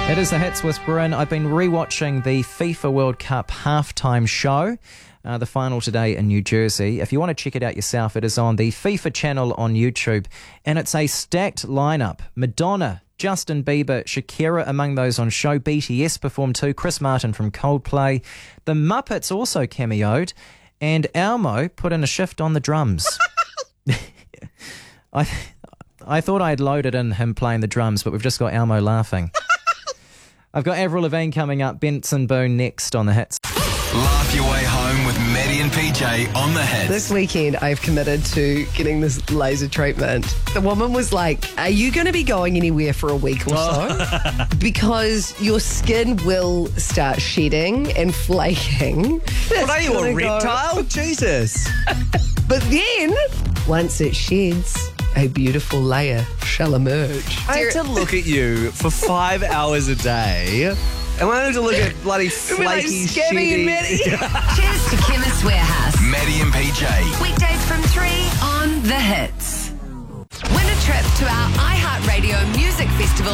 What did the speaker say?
It is the Hits with Bryn. I've been rewatching the FIFA World Cup halftime show, the final today in New Jersey. If you want to check it out yourself, it is on the FIFA channel on YouTube, and it's a stacked lineup. Madonna, Justin Bieber, Shakira among those on show. BTS performed too, Chris Martin from Coldplay. The Muppets also cameoed, and Elmo put in a shift on the drums. I thought I'd loaded in him playing the drums, but we've just got Elmo laughing. I've got Avril Lavigne coming up, Benson Boone next on the Hits. Laugh your way home with Maddie and PJ on the Hits. This weekend, I've committed to getting this laser treatment. The woman was like, are you going to be going anywhere for a week or so? Because your skin will start shedding and flaking. What are you, a reptile? Jesus. But then, once it sheds, a beautiful layer shall emerge. I have to look at you for 5 hours a day. And I have to look at bloody flaky, shitty... Cheers to Chemist Warehouse. Maddie and PJ. Weekdays from 3 on The Hits. Win a trip to our iHeartRadio Music Festival